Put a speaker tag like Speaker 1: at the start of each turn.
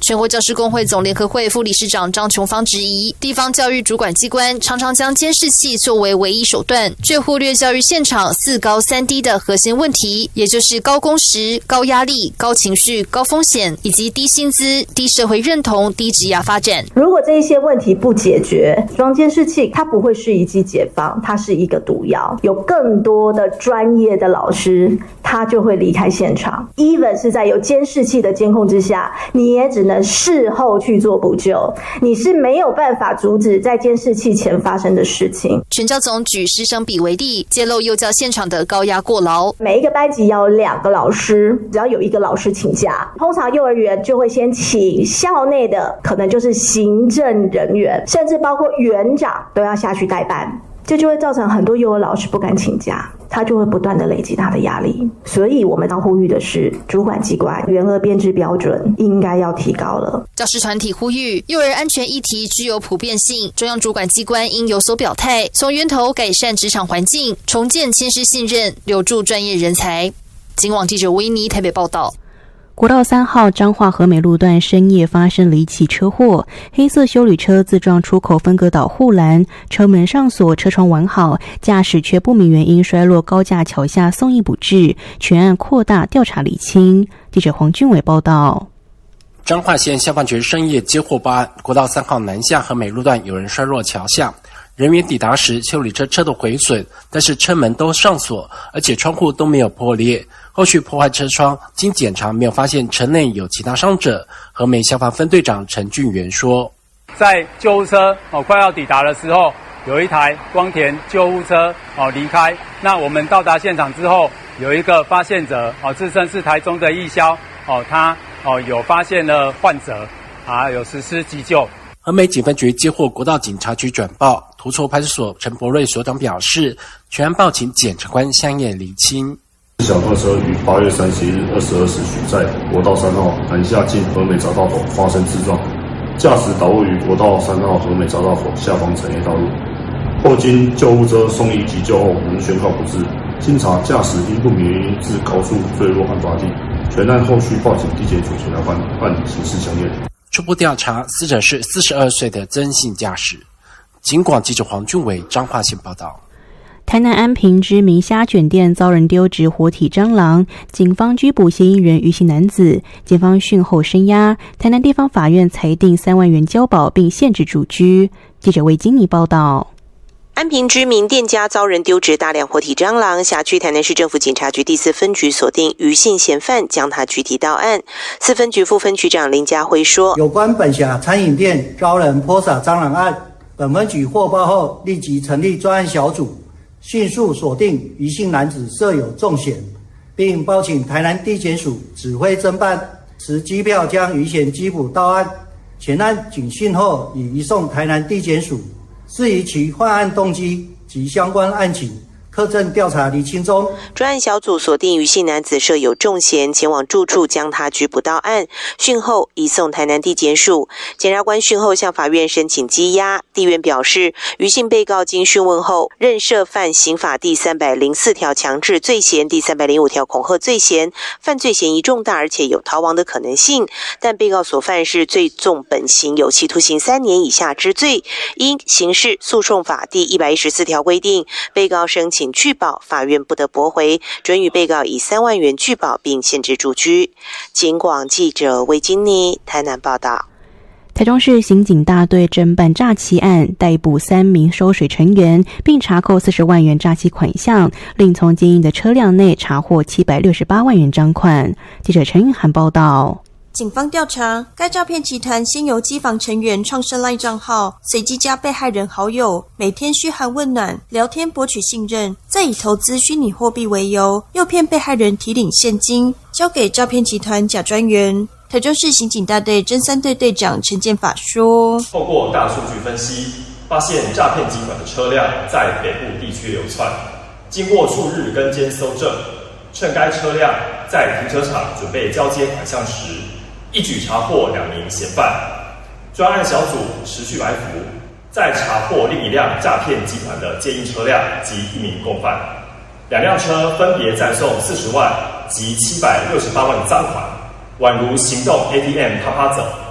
Speaker 1: 全国教师工会总联合会副理事长张琼芳质疑，地方教育主管机关常常将监视器作为唯一手段，却忽略教育现场4高3低的核心问题，也就是高工时、高压力、高情绪、高风险，以及低薪资、低社会认同、低职涯发展。
Speaker 2: 如果这一些问题不解决，装监视器它不会是一剂解方，它是一个毒药。有更多的专业的老师，他就会离开现场。even 是在有监视器的监控之下，你也只能事后去做补救，你是没有办法阻止在监视器前发生的事情。
Speaker 1: 全教总举师生比为例，揭露幼教现场的高压过劳。
Speaker 2: 每一个班级要有2个老师，只要有1个老师请假，通常幼儿园就会先请校内的，可能就是行政人员，甚至包括园长都要下去代班。这就会造成很多幼儿老师不敢请假，他就会不断的累积他的压力。所以我们要呼吁的是，主管机关员额编制标准应该要提高了。
Speaker 1: 教师团体呼吁，幼儿安全议题具有普遍性，中央主管机关应有所表态，从源头改善职场环境，重建亲师信任，留住专业人才。警网记者维尼台北报道。
Speaker 3: 国道3号彰化和美路段深夜发生了一起车祸，黑色休旅车自撞出口分隔岛护栏，车门上锁，车窗完好，驾驶却不明原因摔落高架桥下送医补治，全案扩大调查厘清。记者黄俊伟报道。
Speaker 4: 彰化县消防局深夜接获报案，国道3号南下和美路段有人摔落桥下，人员抵达时，休旅车车头毁损，但是车门都上锁，而且窗户都没有破裂。后续破坏车窗，经检查没有发现车内有其他伤者。和美消防分队长陈俊元说，
Speaker 5: 在救护车快要抵达的时候，有一台光田救护车离开。那我们到达现场之后，有一个发现者自称是台中的义消他有发现了患者有实施急救。
Speaker 4: 和美警分局接获国道警察局转报，涂厝派出所陈伯瑞所长表示，全案报请检察官相验厘清。
Speaker 6: 小客车于8月30日22时许在国道3号南下进和美匝道口发生自撞，驾驶倒卧于国道3号和美匝道口下方产业道路，后经救护车送医急救后仍宣告不治。经查，驾驶因不明原因自高处坠落案发地，全案后续报请地检署检察官办理刑事相验。
Speaker 4: 初步调查，死者是42岁的曾姓驾驶。警广记者黄俊伟彰化县报道。
Speaker 3: 台南安平知名虾卷店遭人丢掷活体蟑螂，警方拘捕嫌疑人余姓男子，检方讯后声押，台南地方法院裁定3万元交保并限制住居。记者魏金妮报道。
Speaker 7: 安平知名店家遭人丢掷大量活体蟑螂，辖区台南市政府警察局第4分局锁定余姓嫌犯，将他拘提到案。4分局副分局长林家辉说，
Speaker 8: 有关本辖餐饮店遭人泼洒蟑螂案，本分局获报后立即成立专案小组，迅速锁定余姓男子设有重嫌，并报请台南地检署指挥侦办，持机票将余嫌缉捕到案。前案警讯后已移送台南地检署，至于其犯案动机及相关案情，科政调查厘清中。
Speaker 7: 专案小组锁定余姓男子设有重嫌，前往住处将他拘捕到案，讯后移送台南地检署。检察官讯后向法院申请羁押。地院表示，余姓被告经讯问后，认涉犯刑法第304条强制罪嫌、第305条恐吓罪嫌，犯罪嫌疑重大，而且有逃亡的可能性。但被告所犯是最重本刑，有期徒刑3年以下之罪。因刑事诉讼法第114条规定，被告申请拒保，法院不得驳回，准予被告以3万元拒保并限制住居。警广记者魏金妮台南报道。
Speaker 3: 台中市刑警大队侦办诈欺案，逮捕3名收水成员，并查扣40万元诈欺款项，另从经营的车辆内查获768万元赃款。记者陈韵涵报道。
Speaker 9: 警方调查，该诈骗集团先由机房成员创设 LINE 账号，随机加被害人好友，每天嘘寒问暖，聊天博取信任，再以投资虚拟货币为由，诱骗被害人提领现金，交给诈骗集团假专员。台中市刑警大队侦3队队长陈建法说，
Speaker 10: 透过大数据分析，发现诈骗集团的车辆在北部地区流窜，经过数日跟监搜证，趁该车辆在停车场准备交接款项时，一举查获2名嫌犯。专案小组持续埋伏，再查获另一辆诈骗集团的接应车辆及1名共犯，2辆车分别再送40万及768万赃款，宛如行动 ATM 啪啪走。